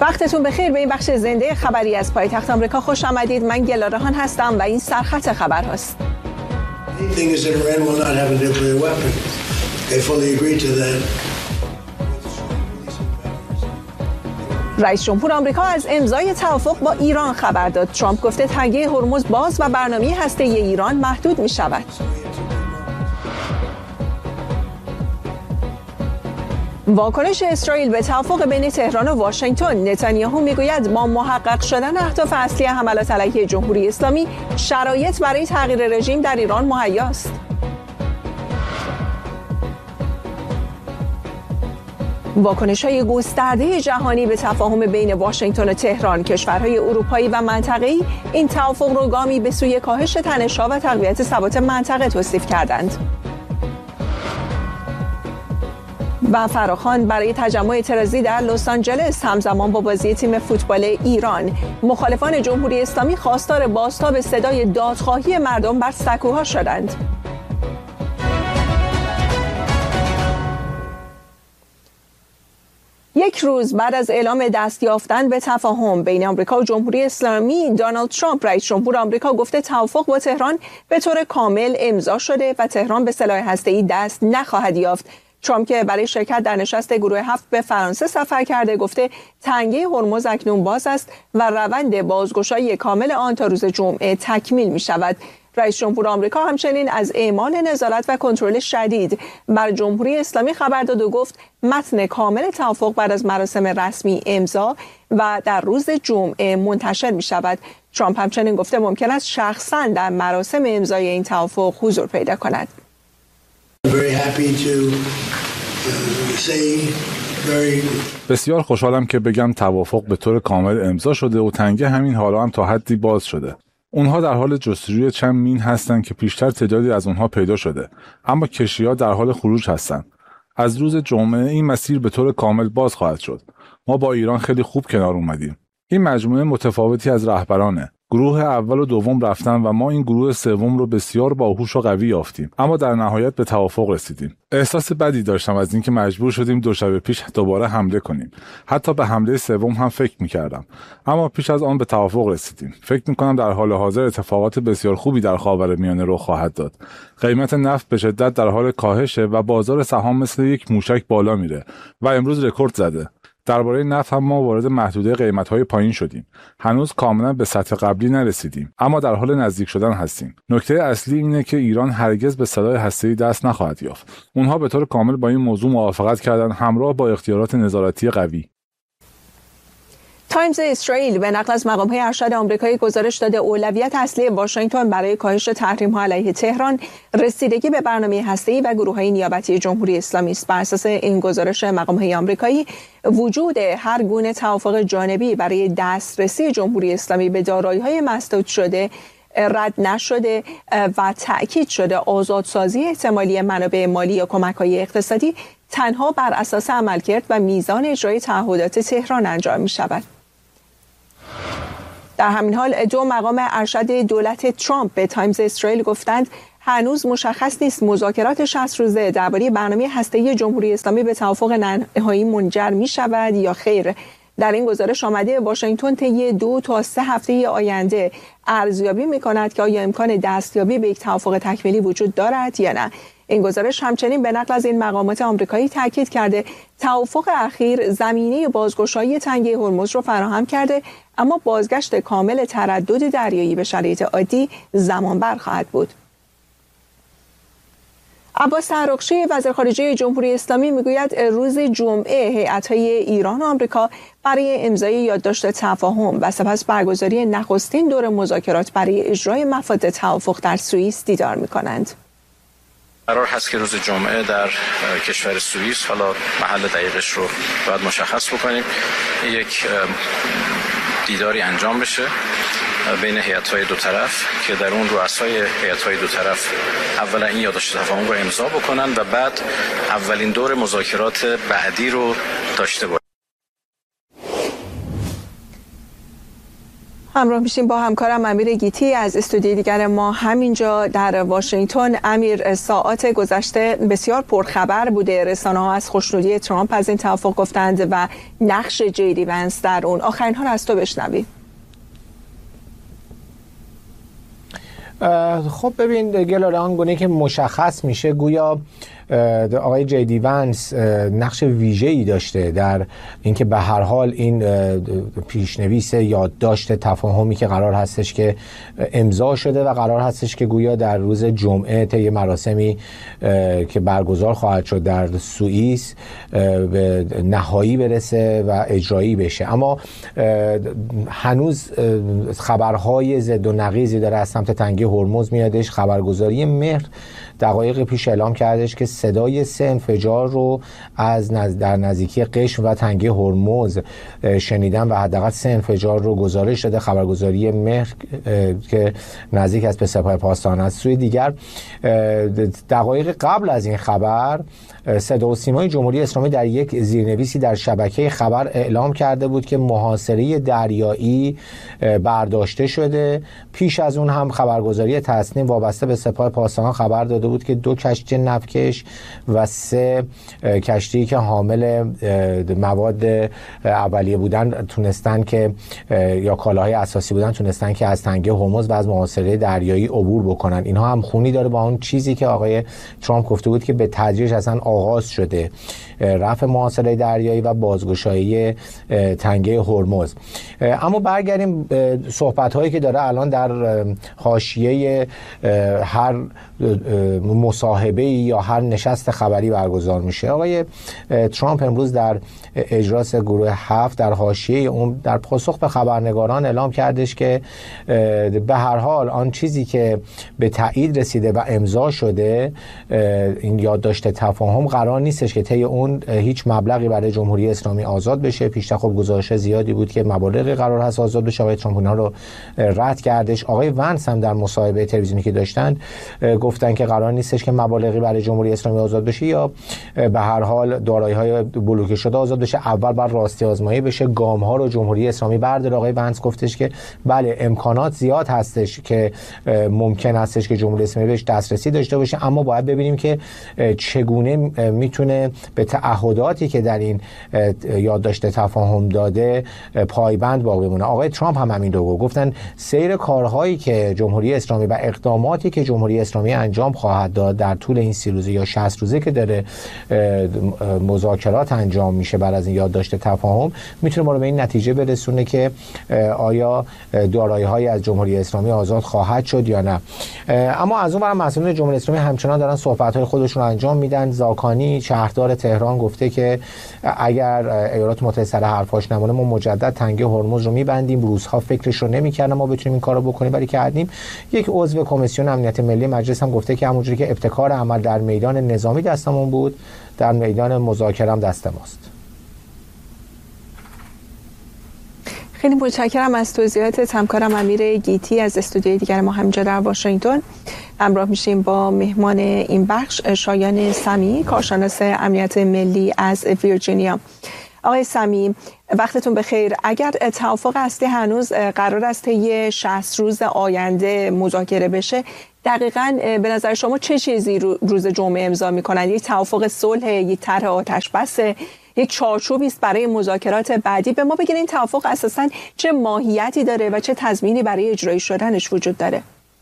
وقتتون بخیر. به این بخش زنده خبری از پایتخت آمریکا خوش آمدید. من گلارهان هستم و این سرخط خبر هاست. رئیس جمهور آمریکا از امضای توافق با ایران خبر داد. ترامپ گفته تنگه هرمز باز و برنامه هسته‌ای ایران محدود می شود. واکنش اسرائیل به توافق بین تهران و واشنگتن. نتانیاهو میگوید با محقق شدن اهداف اصلی حملات علیه جمهوری اسلامی شرایط برای تغییر رژیم در ایران مهیاست. واکنش‌های گسترده جهانی به تفاهم بین واشنگتن و تهران. کشورهای اروپایی و منطقه‌ای این توافق رو گامی به سوی کاهش تنش‌ها و تقویت ثبات منطقه توصیف کردند. و فراخواند برای تجمع اعتراضی در لس آنجلس همزمان با بازی تیم فوتبال ایران. مخالفان جمهوری اسلامی خواستار بازتاب صدای دادخواهی مردم بر سکوها شدند. یک روز بعد از اعلام دست یافتن به تفاهم بین آمریکا و جمهوری اسلامی، دونالد ترامپ رئیس جمهور آمریکا گفته توافق با تهران به طور کامل امضا شده و تهران به سلاح هسته‌ای دست نخواهد یافت. ترامپ که برای شرکت در نشست گروه 7 به فرانسه سفر کرده گفته تنگه هرمز اکنون باز است و روند بازگشایی کامل آن تا روز جمعه تکمیل می شود. رئیس جمهور آمریکا همچنین از اعمال نظارت و کنترل شدید بر جمهوری اسلامی خبر داد و گفت متن کامل توافق بعد از مراسم رسمی امضا و در روز جمعه منتشر می شود. ترامپ همچنین گفته ممکن است شخصاً در مراسم امضای این توافق حضور پیدا کند. بسیار خوشحالم که بگم توافق به طور کامل امضا شده و تنگه همین حالا هم تا حدی باز شده. اونها در حال جستجوی چند مین هستند که پیشتر تعدادی از اونها پیدا شده، اما کشتی‌ها در حال خروج هستند. از روز جمعه این مسیر به طور کامل باز خواهد شد. ما با ایران خیلی خوب کنار اومدیم. این مجموعه متفاوتی از رهبرانه. گروه اول و دوم رفتن و ما این گروه سوم رو بسیار باهوش و قوی یافتیم، اما در نهایت به توافق رسیدیم. احساس بدی داشتم از اینکه مجبور شدیم 2 شب پیش دوباره حمله کنیم. حتی به حمله سوم هم فکر می‌کردم، اما پیش از آن به توافق رسیدیم. فکر می‌کنم در حال حاضر اتفاقات بسیار خوبی در خاورمیانه رخ خواهد داد. قیمت نفت به شدت در حال کاهشه و بازار سهام مثل یک موشک بالا میره و امروز رکورد زده. درباره نفت هم ما وارد محدوده قیمت‌های پایین شدیم. هنوز کاملا به سطح قبلی نرسیدیم، اما در حال نزدیک شدن هستیم. نکته اصلی اینه که ایران هرگز به سلاح هسته‌ای دست نخواهد یافت. اونها به طور کامل با این موضوع موافقت کردن همراه با اختیارات نظارتی قوی. تایمز اسرائیل به نقل از مقام‌های ارشد آمریکایی گزارش داده اولویت اصلی واشنگتن برای کاهش تحریم‌ها علیه تهران رسیدگی به برنامه هسته‌ای و گروه‌های نیابتی جمهوری اسلامی است. بر اساس این گزارش مقام‌های آمریکایی وجود هر گونه توافق جانبی برای دسترسی جمهوری اسلامی به دارایی‌های مسدود شده رد نشده و تأکید شده آزادسازی احتمالی منابع مالی یا کمک‌های اقتصادی تنها بر اساس عملکرد و میزان اجرای تعهدات تهران انجام می‌شود. در همین حال 2 مقام ارشد دولت ترامپ به تایمز اسرائیل گفتند هنوز مشخص نیست مذاکرات 60 روزه درباره برنامه هسته‌ای جمهوری اسلامی به توافق نهایی منجر می شود یا خیر. در این گزارش آمده واشنگتن طی 2 تا 3 هفته آینده ارزیابی می کند که آیا امکان دستیابی به یک توافق تکمیلی وجود دارد یا نه. این گزارش همچنین به نقل از این مقامات آمریکایی تاکید کرده توافق اخیر زمینه بازگشایی تنگه هرمز را فراهم کرده، اما بازگشت کامل تردد دریایی به شرایط عادی زمانبر خواهد بود. عباس تحرقچی وزیر خارجه جمهوری اسلامی میگوید روز جمعه هیئت‌های ایران و آمریکا برای امضای یادداشت تفاهم و سپس برگزاری نخستین دور مذاکرات برای اجرای مفاد توافق در سوئیس دیدار می‌کنند. قرار هست که روز جمعه در کشور سوئیس، حالا محل دقیقش رو باید مشخص بکنیم، یک دیداری انجام بشه بین هیئت‌های دو طرف که در اون رؤسای هیئت‌های دو طرف اولا این یادداشت تفاهم رو امضا بکنن و بعد اولین دور مذاکرات بعدی رو داشته باشن. همراه میشیم با همکارم امیر گیتی از استودیوی دیگر ما همینجا در واشنگتن. امیر، ساعات گذشته بسیار پرخبر بوده، رسانه‌ها از خوشنودی ترامپ از این توافق گفتند و نقش جی دی ونس در اون. آخرین ها رو از تو بشنویم. خب ببین گلاره، آنگونه که مشخص میشه گویا آقای جی دی ونس نقش ویژه‌ای داشته در اینکه به هر حال این پیشنویس یادداشت تفاهمی که قرار هستش که امضا شده و قرار هستش که گویا در روز جمعه طی مراسمی که برگزار خواهد شد در سوئیس به نهایی برسه و اجرایی بشه. اما هنوز خبرهای ضد و نقیضی داره از سمت تنگه هرمز میادش. خبرگزاری مهر دقایق پیش اعلام کردش که صدای 3 انفجار رو در نزدیکی قشم و تنگه هرمز شنیدن و حداقل 3 انفجار رو گزارش داده خبرگزاری مهر که نزدیک است به سپاه پاسداران است. سوی دیگر دقایق قبل از این خبر صدا و سیمای جمهوری اسلامی در یک زیرنویسی در شبکه خبر اعلام کرده بود که محاصره دریایی برداشته شده. پیش از اون هم خبرگزاری تصنیم وابسته به سپاه پاسداران خبر داده بود که 2 کشتی نفتکش و 3 کشتی که حامل مواد اولیه بودن تونستن که یا کالاهای اساسی بودن تونستن که از تنگه هرمز و از محاصره دریایی عبور بکنن. اینها هم خونی داره با اون چیزی که آقای ترامپ گفته بود که به تدریج اصلا آغاز شده، رفع محاصره دریایی و بازگشایی تنگه هرمز. اما برگردیم صحبت‌هایی که داره الان در حاشیه هر مصاحبه یا هر نشست خبری برگزار میشه. آقای ترامپ امروز در اجلاس گروه 7 در حاشیه اون در پاسخ به خبرنگاران اعلام کردش که به هر حال آن چیزی که به تایید رسیده و امضا شده، این یادداشت تفاهم، قرار نیستش که طی اون هیچ مبلغی برای جمهوری اسلامی آزاد بشه. پیشتر خب گزارش زیادی بود که مبالغی قرار هست آزاد بشه. آقای ترامپ اونها رو رد کردش. آقای ونس هم در مصاحبه تلویزیونی که داشتن گفتن که قرار نیستش که مبالغی برای جمهوری اسلامی آزاد بشه یا به هر حال دارایی‌های بلوکه شده آزاد بشه. اول بر راستی آزمایی بشه، گام‌ها رو جمهوری اسلامی برداره. آقای ونس گفتش که بله امکانات زیاد هستش که ممکن هستش که جمهوری اسلامی بهش دسترسی داشته باشه، اما باید ببینیم که چگونه میتونه به تعهداتی که در این یادداشت تفاهم داده پایبند باقی مونه. آقای ترامپ هم همین رو گفتن. سیر کارهایی که جمهوری اسلامی و اقداماتی که جمهوری اسلامی انجام خواهد داد در طول این 30 روزه یا 60 روزه که داره مذاکرات انجام میشه بعد از این یادداشت تفاهم، میتونه ما رو به این نتیجه برسونه که آیا دارایی‌هایی از جمهوری اسلامی آزاد خواهد شد یا نه. اما از اون ور مسئولین جمهوری اسلامی همچنان دارن صحبت‌های خودشون رو انجام میدن. زاکانی شهردار تهران گفته که اگر ایالات متحده سر حرفاش نمونه ما مجدد تنگه هرمز رو میبندیم. روزها فکرش رو نمی‌کردن ما بتونیم این کارو بکنیم ولی کردیم. یک عضو کمیسیون امنیت ملی مجلس هم گفته که همونجوری که ابتکار عمل در میدان نظامی دستمون بود، در میدان مذاکره هم دست ماست. خیلی متشکرم از توضیحات همکارم امیر گیتی از استودیوی دیگر ما همینجا در واشنگتن. همراه میشیم با مهمان این بخش شایان سمی، کارشناس امنیت ملی از ویرجینیا. آقای سمی، وقتتون بخیر. اگر توافق اصلی هنوز قرار است طی 60 روز آینده مذاکره بشه، دقیقاً به نظر شما چه چیزی روز جمعه امضا میکنن؟ یک توافق صلح، یک طرح آتش بس، یک چارچوبی است برای مذاکرات بعدی؟ به ما بگین این توافق اساساً چه ماهیتی داره و چه تضمینی برای اجرایی شدنش وجود داره؟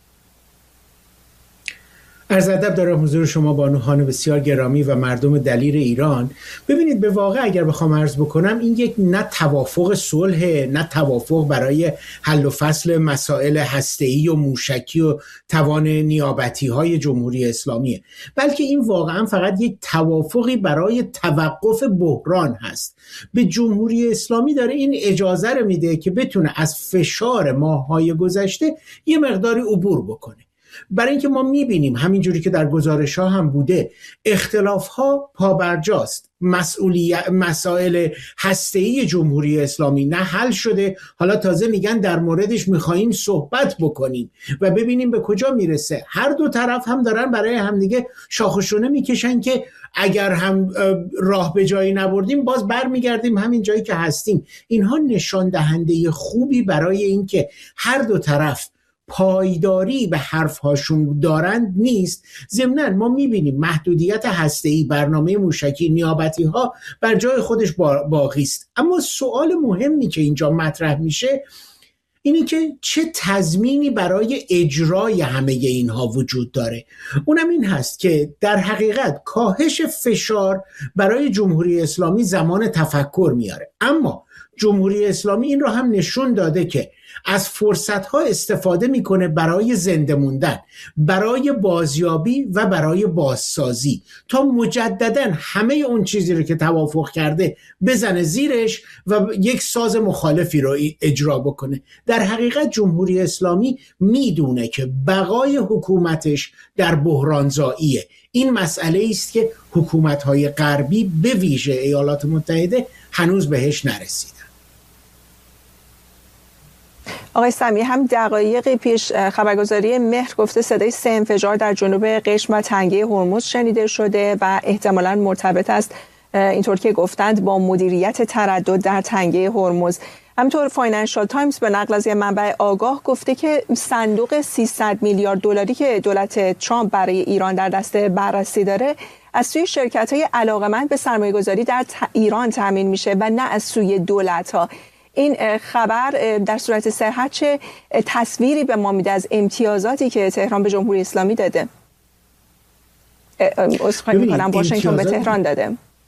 عرض ادب دارم حضور شما بانوان بسیار گرامی و مردم دلیر ایران. ببینید به واقع اگر بخوام عرض بکنم این یک نه توافق صلح، نه توافق برای حل و فصل مسائل هسته‌ای و موشکی و توان نیابتی های جمهوری اسلامیه، بلکه این واقعا فقط یک توافقی برای توقف بحران هست. به جمهوری اسلامی داره این اجازه رو میده که بتونه از فشار ماه‌های گذشته یه مقداری عبور بکنه. برای اینکه ما میبینیم همینجوری که در گزارش‌ها هم بوده اختلاف‌ها پابرجاست. مسائل هسته‌ای جمهوری اسلامی نه حل شده، حالا تازه میگن در موردش میخواییم صحبت بکنیم و ببینیم به کجا میرسه. هر دو طرف هم دارن برای همدیگه شاخ و شونه میکشن که اگر هم راه به جایی نبردیم باز برمیگردیم همین جایی که هستیم. اینها نشان دهنده خوبی برای اینکه هر دو طرف پایداری به حرفهاشون دارند نیست. ضمناً ما میبینیم محدودیت هسته‌ای، برنامه موشکی، نیابتی ها بر جای خودش باقی است. اما سوال مهمی که اینجا مطرح میشه اینی که چه تضمینی برای اجرای همه اینها وجود داره. اونم این هست که در حقیقت کاهش فشار برای جمهوری اسلامی زمان تفکر میاره، اما جمهوری اسلامی این رو هم نشون داده که از فرصت‌ها استفاده میکنه برای زنده موندن، برای بازیابی و برای بازسازی، تا مجدداً همه اون چیزی رو که توافق کرده بزنه زیرش و یک ساز مخالفی رو اجرا بکنه. در حقیقت جمهوری اسلامی میدونه که بقای حکومتش در بحرانزاییه. این مسئله است که حکومت‌های غربی به ویژه ایالات متحده هنوز بهش نرسیدن. آقای سمیعی، هم دقایقی پیش خبرگزاری مهر گفته صدای 3 انفجار در جنوب قشم و تنگه هرمز شنیده شده و احتمالاً مرتبط است، اینطور که گفتند، با مدیریت تردد در تنگه هرمز. همینطور فاینانشال تایمز به نقل از منبع آگاه گفته که صندوق 300 میلیارد دلاری که دولت ترامپ برای ایران در دست بررسی داره از سوی شرکت‌های علاقه‌مند به سرمایه‌گذاری در ایران تامین میشه و نه از سوی دولت‌ها. این خبر در صورت صحت چه تصویری به ما میده از امتیازاتی که تهران به جمهوری اسلامی داده؟ عذرخواهی می‌کنم، واشنگتن به تهران داده.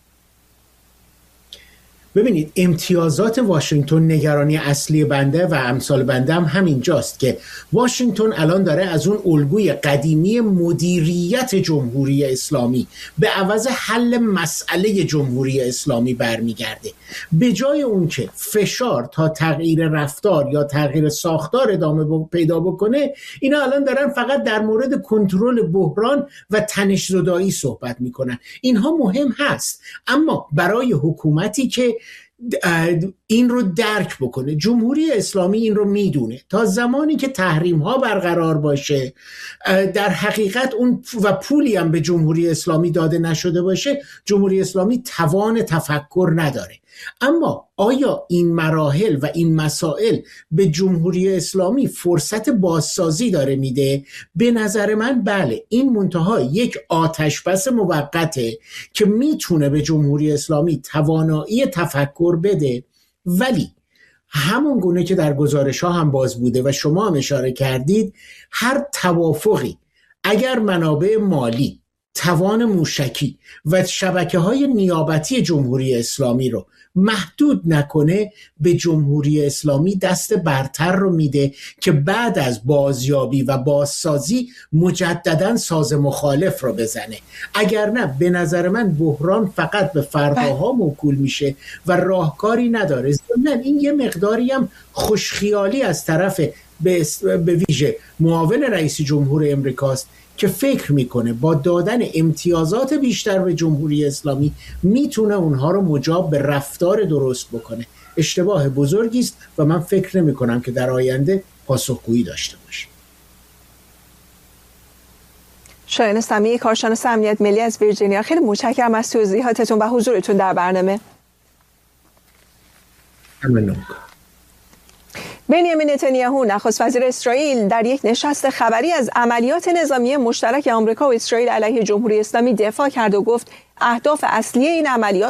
ببینید، امتیازات واشنگتن نگرانی اصلی بنده و امثال بنده هم همینجاست که واشنگتن الان داره از اون الگوی قدیمی مدیریت جمهوری اسلامی به عوض حل مسئله جمهوری اسلامی برمیگرده. به جای اون که فشار تا تغییر رفتار یا تغییر ساختار ادامه پیدا بکنه، اینا الان دارن فقط در مورد کنترل بحران و تنش زدایی صحبت میکنن. اینها مهم هست، اما برای حکومتی که این رو درک بکنه، جمهوری اسلامی این رو میدونه تا زمانی که تحریم ها برقرار باشه، در حقیقت اون و پولی هم به جمهوری اسلامی داده نشده باشه، جمهوری اسلامی توان تفکر نداره. اما آیا این مراحل و این مسائل به جمهوری اسلامی فرصت بازسازی داره میده؟ به نظر من بله. این منتها یک آتشبس موقته که میتونه به جمهوری اسلامی توانایی تفکر بده، ولی همون گونه که در گزارش ها هم باز بوده و شما هم اشاره کردید، هر توافقی اگر منابع مالی، توان موشکی و شبکه‌های نیابتی جمهوری اسلامی رو محدود نکنه، به جمهوری اسلامی دست برتر رو میده که بعد از بازیابی و بازسازی مجدداً ساز مخالف رو بزنه. اگر نه، به نظر من بحران فقط به فرداها موکول میشه و راهکاری نداره. ضمناً این یه مقداری هم خوشخیالی از طرف به ویژه معاون رئیس جمهور امریکاست که فکر میکنه با دادن امتیازات بیشتر به جمهوری اسلامی میتونه اونها رو مجاب به رفتار درست بکنه. اشتباه بزرگی است و من فکر نمی کنم که در آینده پاسخگویی داشته باشه. شایان سمیعی، کارشناس امنیت ملی از ویرجینیا، خیلی متشکرم از توضیحاتتون و حضورتون در برنامه. ممنون. بنیامین نتانیاهو نخست وزیر اسرائیل در یک نشست خبری از عملیات نظامی مشترک آمریکا و اسرائیل علیه جمهوری اسلامی دفاع کرد و گفت اهداف اصلی این عملیات